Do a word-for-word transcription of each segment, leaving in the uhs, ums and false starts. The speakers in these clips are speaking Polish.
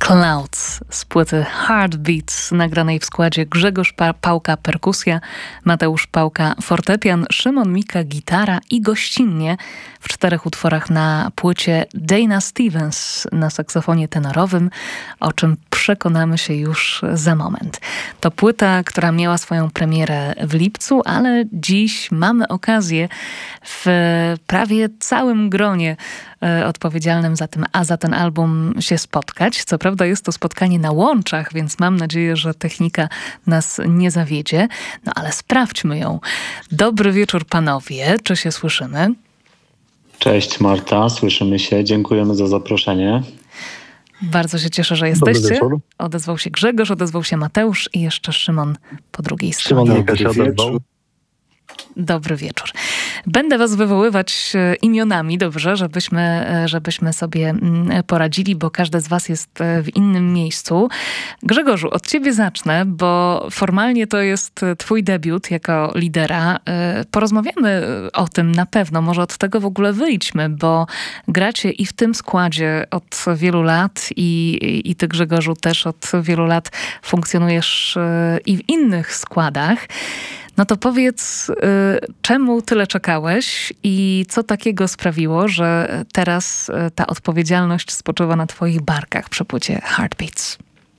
Clouds z płyty Heartbeats, nagranej w składzie Grzegorz pa- Pałka perkusja, Mateusz Pałka fortepian, Szymon Mika gitara i gościnnie w czterech utworach na płycie Dana Stevens na saksofonie tenorowym, o czym przekonamy się już za moment. To płyta, która miała swoją premierę w lipcu, ale dziś mamy okazję w prawie całym gronie odpowiedzialnym za ten, a za ten album się spotkać. Co prawda jest to spotkanie na łączach, więc mam nadzieję, że technika nas nie zawiedzie. No ale sprawdźmy ją. Dobry wieczór panowie, czy się słyszymy? Cześć Marta, słyszymy się. Dziękujemy za zaproszenie. Bardzo się cieszę, że jesteście. Odezwał się Grzegorz, odezwał się Mateusz i jeszcze Szymon po drugiej stronie. Szymon Mika się odezwał. Dobry wieczór. Będę was wywoływać imionami, dobrze, żebyśmy, żebyśmy sobie poradzili, bo każdy z was jest w innym miejscu. Grzegorzu, od ciebie zacznę, bo formalnie to jest twój debiut jako lidera. Porozmawiamy o tym na pewno, może od tego w ogóle wyjdźmy, bo gracie i w tym składzie od wielu lat i, i ty, Grzegorzu, też od wielu lat funkcjonujesz i w innych składach. No to powiedz, czemu tyle czekałeś i co takiego sprawiło, że teraz ta odpowiedzialność spoczywa na twoich barkach przy płycie Heartbeats?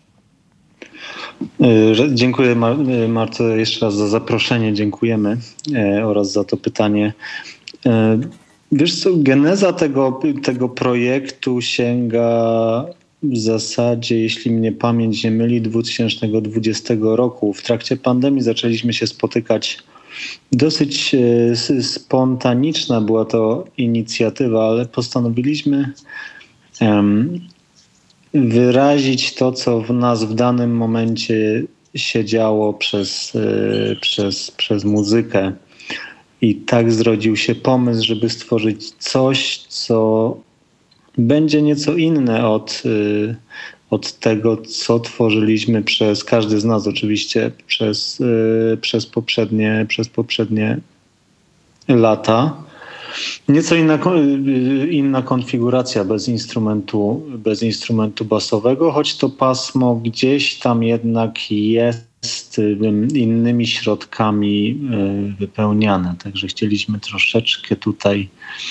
Dziękuję Marto jeszcze raz za zaproszenie, dziękujemy oraz za to pytanie. Wiesz co, geneza tego, tego projektu sięga w zasadzie, jeśli mnie pamięć nie myli, dwa tysiące dwudziestego roku. W trakcie pandemii zaczęliśmy się spotykać. Dosyć spontaniczna była to inicjatywa, ale postanowiliśmy um, wyrazić to, co w nas w danym momencie się działo przez, przez, przez muzykę. I tak zrodził się pomysł, żeby stworzyć coś, co będzie nieco inne od, od tego, co tworzyliśmy przez, każdy z nas oczywiście, przez, przez, poprzednie, przez poprzednie lata. Nieco inna, inna konfiguracja bez instrumentu, bez instrumentu basowego, choć to pasmo gdzieś tam jednak jest innymi środkami wypełniane. Także chcieliśmy troszeczkę tutaj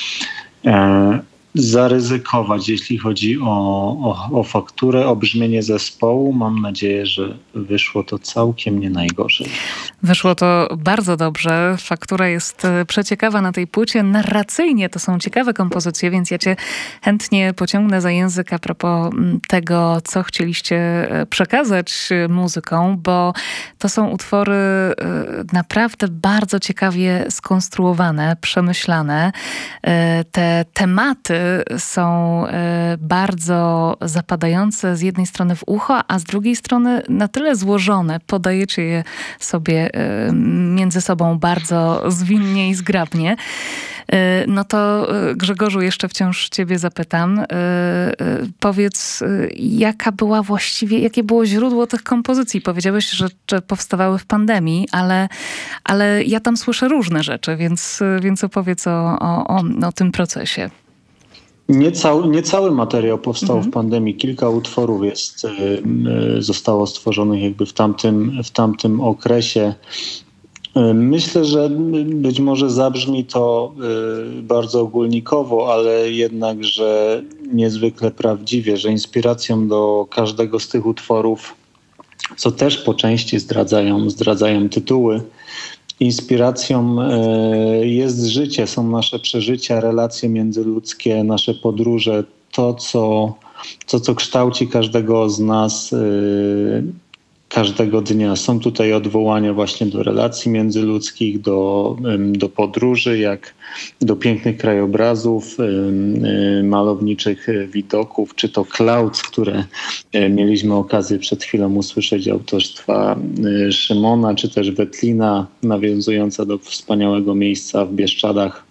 zaryzykować, jeśli chodzi o, o, o fakturę, o brzmienie zespołu. Mam nadzieję, że wyszło to całkiem nie najgorzej. Wyszło to bardzo dobrze. Faktura jest przeciekawa na tej płycie. Narracyjnie to są ciekawe kompozycje, więc ja cię chętnie pociągnę za język a propos tego, co chcieliście przekazać muzyką, bo to są utwory naprawdę bardzo ciekawie skonstruowane, przemyślane. Te tematy są bardzo zapadające z jednej strony w ucho, a z drugiej strony na tyle złożone. Podajecie je sobie między sobą bardzo zwinnie i zgrabnie. No to Grzegorzu, jeszcze wciąż ciebie zapytam. Powiedz, jaka była właściwie, jakie było źródło tych kompozycji? Powiedziałeś, że, że powstawały w pandemii, ale, ale ja tam słyszę różne rzeczy, więc, więc opowiedz o, o, o, o tym procesie. Niecały, niecały materiał powstał mhm. w pandemii. Kilka utworów jest, zostało stworzonych jakby w tamtym, w tamtym okresie. Myślę, że być może zabrzmi to bardzo ogólnikowo, ale jednakże niezwykle prawdziwie, że inspiracją do każdego z tych utworów, co też po części zdradzają, zdradzają tytuły, inspiracją jest życie, są nasze przeżycia, relacje międzyludzkie, nasze podróże, to co, to, co kształci każdego z nas każdego dnia. Są tutaj odwołania właśnie do relacji międzyludzkich, do, do podróży, jak do pięknych krajobrazów, malowniczych widoków, czy to Clouds, które mieliśmy okazję przed chwilą usłyszeć autorstwa Szymona, czy też Wetlina, nawiązująca do wspaniałego miejsca w Bieszczadach.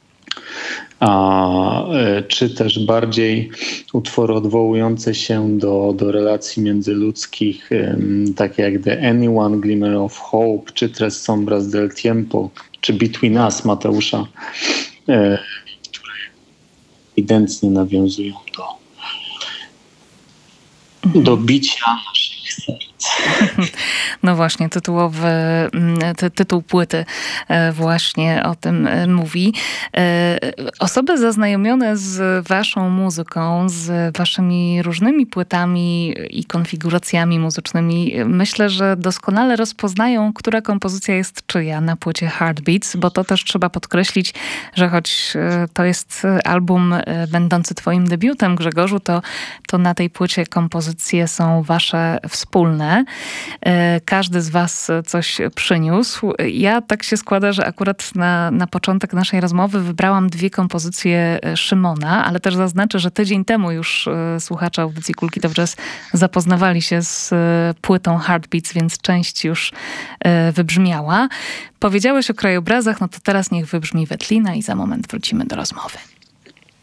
A, czy też bardziej utwory odwołujące się do, do relacji międzyludzkich, takie jak The Anyone, Glimmer of Hope, czy Tres Sombras del Tiempo, czy Between Us Mateusza, które ewidentnie nawiązują do, do bicia naszych serc. No właśnie, tytułowy ty, tytuł płyty właśnie o tym mówi. Osoby zaznajomione z waszą muzyką, z waszymi różnymi płytami i konfiguracjami muzycznymi, myślę, że doskonale rozpoznają, która kompozycja jest czyja na płycie Heartbeats, bo to też trzeba podkreślić, że choć to jest album będący twoim debiutem, Grzegorzu, to, to na tej płycie kompozycje są wasze wspólne. Każdy z was coś przyniósł. Ja tak się składa, że akurat na, na początek naszej rozmowy wybrałam dwie kompozycje Szymona, ale też zaznaczę, że tydzień temu już słuchacze audycji Kulki to Jazz zapoznawali się z płytą Heartbeats, więc część już wybrzmiała. Powiedziałeś o krajobrazach, no to teraz niech wybrzmi Wetlina i za moment wrócimy do rozmowy.